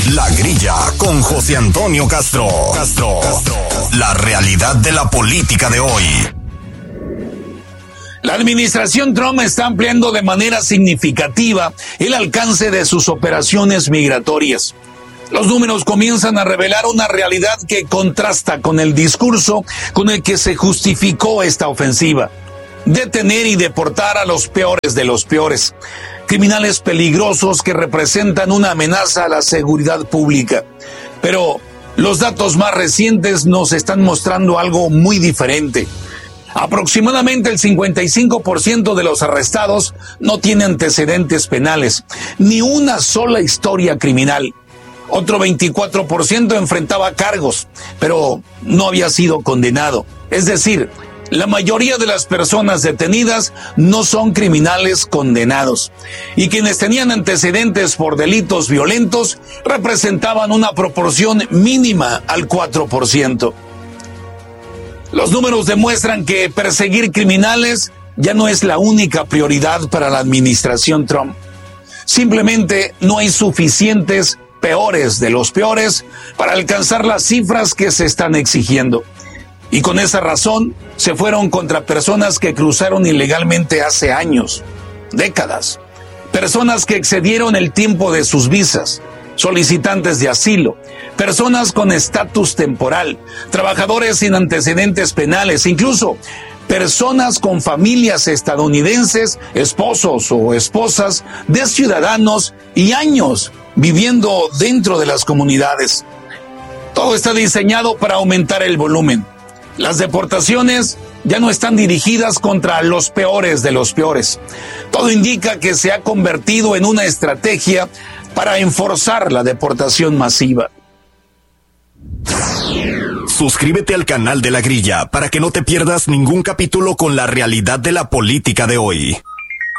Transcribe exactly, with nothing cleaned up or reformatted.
La Grilla con José Antonio Castro. Castro. Castro. La realidad de la política de hoy. La administración Trump está ampliando de manera significativa el alcance de sus operaciones migratorias. Los números comienzan a revelar una realidad que contrasta con el discurso con el que se justificó esta ofensiva. Detener y deportar a los peores de los peores. Criminales peligrosos que representan una amenaza a la seguridad pública. Pero los datos más recientes nos están mostrando algo muy diferente. Aproximadamente el cincuenta y cinco por ciento de los arrestados no tiene antecedentes penales, ni una sola historia criminal. Otro veinticuatro por ciento enfrentaba cargos, pero no había sido condenado. Es decir, la mayoría de las personas detenidas no son criminales condenados. Y quienes tenían antecedentes por delitos violentos representaban una proporción mínima al cuatro por ciento. Los números demuestran que perseguir criminales ya no es la única prioridad para la administración Trump. Simplemente no hay suficientes peores de los peores para alcanzar las cifras que se están exigiendo. Y con esa razón se fueron contra personas que cruzaron ilegalmente hace años, décadas. Personas que excedieron el tiempo de sus visas, solicitantes de asilo, personas con estatus temporal, trabajadores sin antecedentes penales, incluso personas con familias estadounidenses, esposos o esposas de ciudadanos y años viviendo dentro de las comunidades. Todo está diseñado para aumentar el volumen. Las deportaciones ya no están dirigidas contra los peores de los peores. Todo indica que se ha convertido en una estrategia para enforzar la deportación masiva. Suscríbete al canal de La Grilla para que no te pierdas ningún capítulo con la realidad de la política de hoy.